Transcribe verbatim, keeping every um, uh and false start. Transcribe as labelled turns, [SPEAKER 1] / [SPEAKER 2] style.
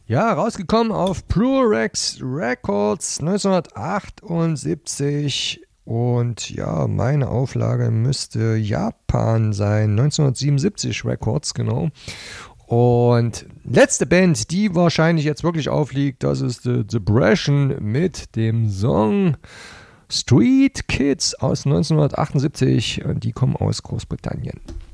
[SPEAKER 1] Ja, rausgekommen auf Plurex Records neunzehnhundertachtundsiebzig. Und ja, meine Auflage müsste Japan sein. neunzehnhundertsiebenundsiebzig Records, genau. Und letzte Band, die wahrscheinlich jetzt wirklich aufliegt, das ist The Depression mit dem Song Street Kids aus neunzehnhundertachtundsiebzig. Die kommen aus Großbritannien.